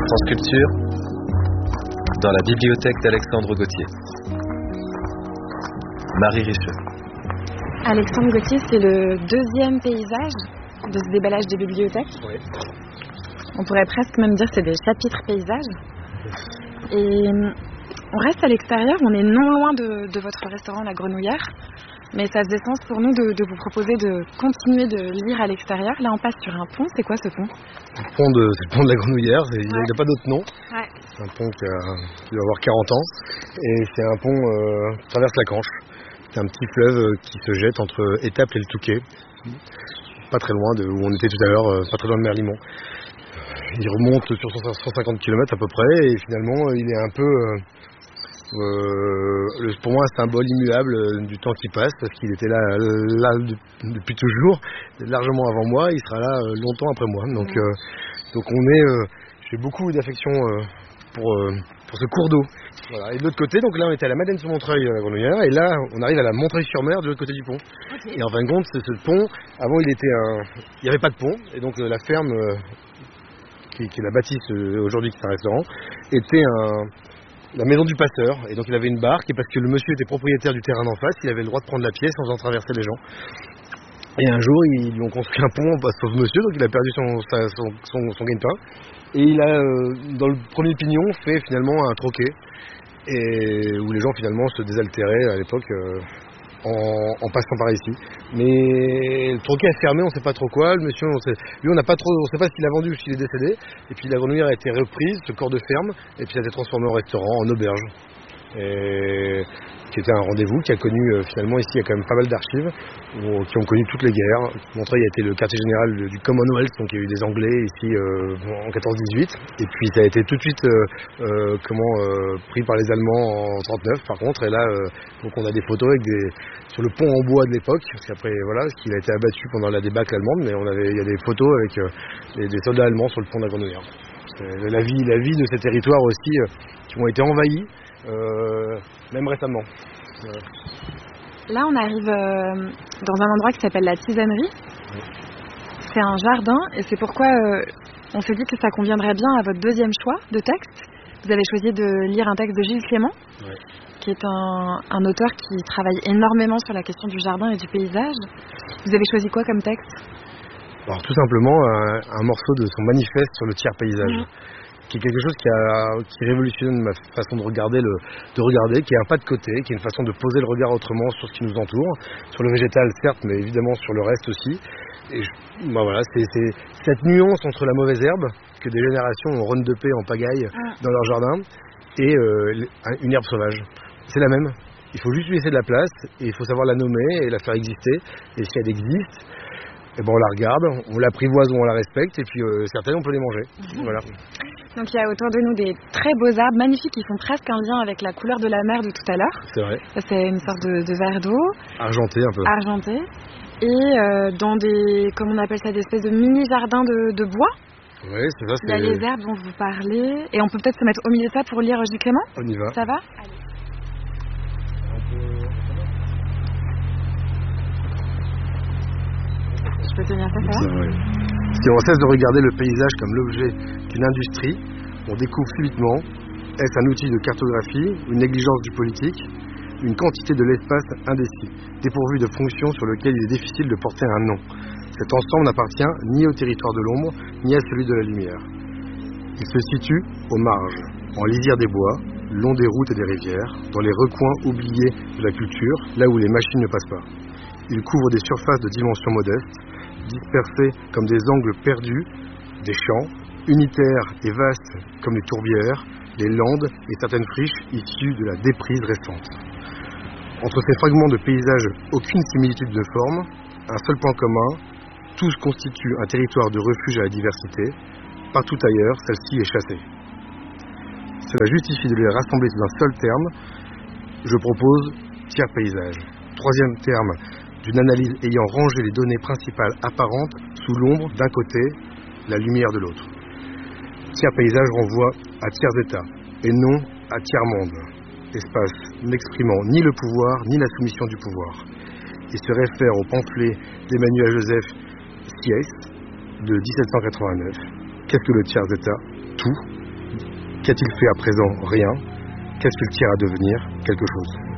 France Culture, dans la bibliothèque d'Alexandre Gauthier. Marie Richeux. Alexandre Gauthier, c'est le deuxième paysage de ce déballage des bibliothèques. Oui. On pourrait presque même dire que c'est des chapitres paysages. Et on reste à l'extérieur, on est non loin de votre restaurant La Grenouillère. Mais ça faisait sens pour nous de vous proposer de continuer de lire à l'extérieur. Là, on passe sur un pont. C'est quoi ce pont ? C'est le pont de La Grenouillère. Il n'a pas d'autre nom. Ouais. C'est un pont qui doit avoir 40 ans. Et c'est un pont qui traverse la Canche. C'est un petit fleuve qui se jette entre Étaples et le Touquet. Pas très loin de où on était tout à l'heure, pas très loin de Merlimont. Il remonte sur 150 km à peu près. Et finalement, il est un peu... pour moi un symbole immuable du temps qui passe, parce qu'il était là depuis toujours, largement avant moi, il sera là longtemps après moi. Donc j'ai beaucoup d'affection pour ce cours d'eau. Voilà. Et de l'autre côté, donc là on était à la Madeleine-sur-Montreuil à La Grenouillère, et là on arrive à la Montreuil-sur-Mer de l'autre côté du pont. Okay. Et en fin de compte, c'est ce pont, avant il n'y avait pas de pont, et donc la ferme qui est la bâtisse aujourd'hui, qui est un restaurant, était la maison du passeur, et donc il avait une barque, et parce que le monsieur était propriétaire du terrain d'en face, il avait le droit de prendre la pièce en faisant traverser les gens. Et un jour, ils lui ont construit un pont sur ce monsieur, donc il a perdu son gagne-pain, et il a, dans le premier pignon, fait finalement un troquet, et où les gens finalement se désaltéraient à l'époque en passant par ici. Mais le troquet a fermé, on ne sait pas trop quoi. Le monsieur, on ne sait pas s'il a vendu ou s'il est décédé. Et puis la Grenouillère a été reprise, ce corps de ferme, et puis ça a été transformé en restaurant, en auberge. Et qui était un rendez-vous qui a connu finalement ici, il y a quand même pas mal d'archives qui ont connu toutes les guerres. Montreuil a été le quartier général du Commonwealth, donc il y a eu des Anglais ici en 14-18, et puis ça a été tout de suite pris par les Allemands en 39 par contre, et là donc on a des photos sur le pont en bois de l'époque, parce qu'après voilà, qu'il a été abattu pendant la débâcle allemande, mais il y a des photos avec des soldats allemands sur le pont de la Grenouillère. La vie de ces territoires aussi qui ont été envahis même récemment. Là on arrive dans un endroit qui s'appelle la Tisanerie. Oui. C'est un jardin, et c'est pourquoi on s'est dit que ça conviendrait bien à votre deuxième choix de texte. Vous avez choisi de lire un texte de Gilles Clément, oui, qui est un auteur qui travaille énormément sur la question du jardin et du paysage. Vous avez choisi quoi comme texte ? Alors, tout simplement un morceau de son manifeste sur le tiers paysage. Qui est quelque chose qui révolutionne ma façon de regarder, qui est un pas de côté, qui est une façon de poser le regard autrement sur ce qui nous entoure, sur le végétal certes, mais évidemment sur le reste aussi. Et voilà, c'est cette nuance entre la mauvaise herbe, que des générations ont run-dupé en pagaille dans leur jardin, et une herbe sauvage. C'est la même. Il faut juste lui laisser de la place, et il faut savoir la nommer et la faire exister. Et si elle existe, on la regarde, on l'apprivoise ou on la respecte, et puis certaines on peut les manger. Voilà. Donc il y a autour de nous des très beaux arbres magnifiques qui font presque un lien avec la couleur de la mer de tout à l'heure. C'est vrai. Ça, c'est une sorte de verre d'eau. Argenté un peu. Argenté. Et dans comme on appelle ça, des espèces de mini-jardins de bois. Oui, c'est ça. Il y a les herbes dont vous parlez. Et on peut peut-être se mettre au milieu de ça pour lire Gilles Clément ? On y va. Ça va ? Allez. Je peux tenir ça, ça va ? Oui. Si on cesse de regarder le paysage comme l'objet d'une industrie, on découvre subitement, est-ce un outil de cartographie, une négligence du politique, une quantité de l'espace indécis, dépourvu de fonctions sur lequel il est difficile de porter un nom. Cet ensemble n'appartient ni au territoire de l'ombre, ni à celui de la lumière. Il se situe aux marges, en lisière des bois, long des routes et des rivières, dans les recoins oubliés de la culture, là où les machines ne passent pas. Il couvre des surfaces de dimensions modestes, dispersés comme des angles perdus, des champs, unitaires et vastes comme les tourbières, les landes et certaines friches issues de la déprise récente. Entre ces fragments de paysages, aucune similitude de forme, un seul point commun, tous constituent un territoire de refuge à la diversité, partout ailleurs, celle-ci est chassée. Cela justifie de les rassembler sous un seul terme, je propose tiers paysage. Troisième terme, d'une analyse ayant rangé les données principales apparentes sous l'ombre d'un côté, la lumière de l'autre. Tiers paysage renvoie à tiers état, et non à tiers monde, espace n'exprimant ni le pouvoir ni la soumission du pouvoir. Il se réfère au pamphlet d'Emmanuel Joseph Sieyès de 1789. Qu'est-ce que le tiers état ? Tout, Qu'a-t-il fait à présent? Rien. Qu'aspire-t-il à devenir? Quelque chose.